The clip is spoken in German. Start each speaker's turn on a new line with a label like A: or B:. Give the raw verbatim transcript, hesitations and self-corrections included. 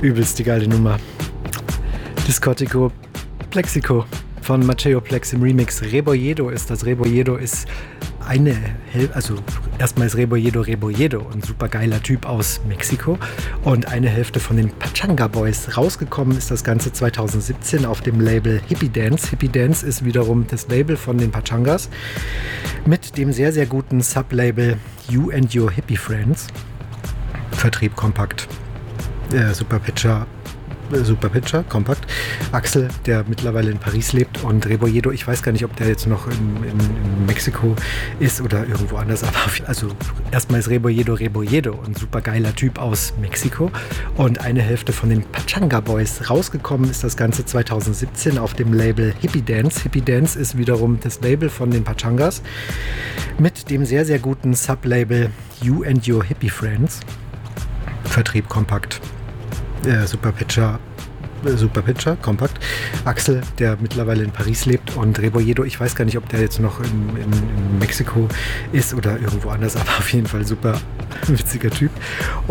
A: Übelst die geile Nummer. Discotico Plexico von Matteo Plex im Remix. Rebolledo ist das. Rebolledo ist eine, Hel- also erstmal ist Rebolledo Rebolledo, ein super geiler Typ aus Mexiko und eine Hälfte von den Pachanga Boys. Rausgekommen ist das Ganze zwanzig siebzehn auf dem Label Hippie Dance. Hippie Dance ist wiederum das Label von den Pachangas mit dem sehr, sehr guten Sublabel You and Your Hippie Friends. Vertrieb kompakt. Äh, Super Pitcher Super Pitcher, kompakt. Axel, der mittlerweile in Paris lebt, und Rebolledo, ich weiß gar nicht, ob der jetzt noch in, in, in Mexiko ist oder irgendwo anders, aber also erstmal ist Rebolledo Rebolledo, ein super geiler Typ aus Mexiko und eine Hälfte von den Pachanga Boys. Rausgekommen ist das Ganze zwanzig siebzehn auf dem Label Hippie Dance. Hippie Dance ist wiederum das Label von den Pachangas mit dem sehr, sehr guten Sublabel You and Your Hippie Friends. Vertrieb kompakt. Äh, Super Pitcher, äh, Super Pitcher, kompakt. Axel, der mittlerweile in Paris lebt, und Rebolledo, ich weiß gar nicht, ob der jetzt noch in, in, in Mexiko ist oder irgendwo anders, aber auf jeden Fall super witziger Typ.